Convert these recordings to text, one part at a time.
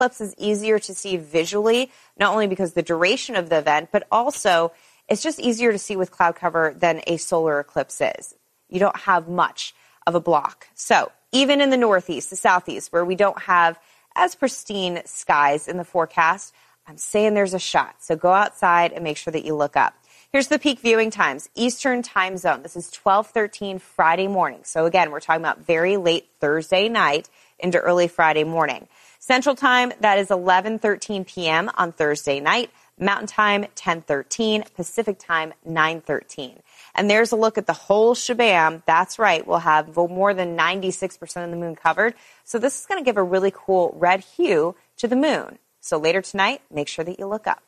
eclipse is easier to see visually, not only because the duration of the event, but also it's just easier to see with cloud cover than a solar eclipse is. You don't have much of a block. So even in the northeast, the southeast, where we don't have as pristine skies in the forecast, I'm saying there's a shot. So go outside and make sure that you look up. Here's the peak viewing times. Eastern time zone. This is 12:13 Friday morning. So again, we're talking about very late Thursday night into early Friday morning. Central time, that is 11:13 p.m. on Thursday night. Mountain time, 10:13. Pacific time, 9:13. And there's a look at the whole shabam. That's right. We'll have more than 96% of the moon covered. So this is going to give a really cool red hue to the moon. So later tonight, make sure that you look up.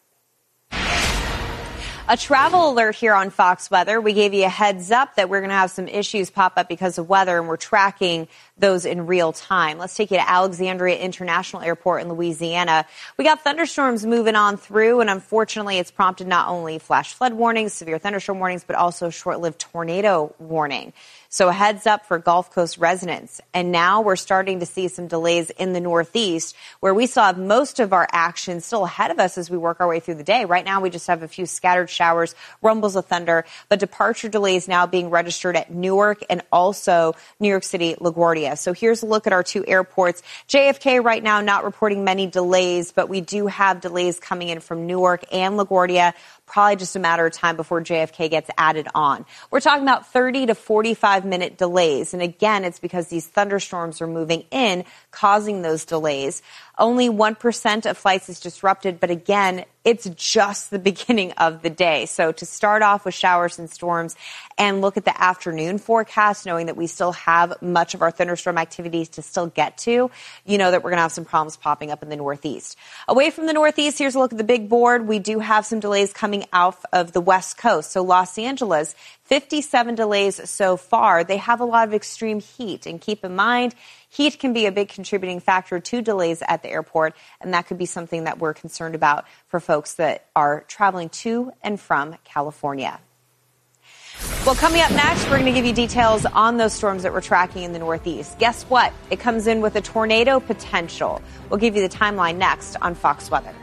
A travel alert here on Fox Weather. We gave you a heads up that we're going to have some issues pop up because of weather, and we're tracking those in real time. Let's take you to Alexandria International Airport in Louisiana. We got thunderstorms moving on through, and unfortunately, it's prompted not only flash flood warnings, severe thunderstorm warnings, but also short-lived tornado warning. So a heads up for Gulf Coast residents. And now we're starting to see some delays in the Northeast, where we still have most of our action still ahead of us as we work our way through the day. Right now, we just have a few scattered showers, rumbles of thunder, but departure delays now being registered at Newark and also New York City, LaGuardia. So here's a look at our two airports. JFK right now not reporting many delays, but we do have delays coming in from Newark and LaGuardia. Probably just a matter of time before JFK gets added on. We're talking about 30 to 45-minute delays. And again, it's because these thunderstorms are moving in, causing those delays. Only 1% of flights is disrupted, but again, it's just the beginning of the day. So to start off with showers and storms and look at the afternoon forecast, knowing that we still have much of our thunderstorm activities to still get to, you know that we're going to have some problems popping up in the Northeast. Away from the Northeast, here's a look at the big board. We do have some delays coming out of the West Coast. So Los Angeles, 57 delays so far. They have a lot of extreme heat. And keep in mind, heat can be a big contributing factor to delays at the airport, and that could be something that we're concerned about for folks that are traveling to and from California. Well, coming up next, we're going to give you details on those storms that we're tracking in the Northeast. Guess what? It comes in with a tornado potential. We'll give you the timeline next on Fox Weather.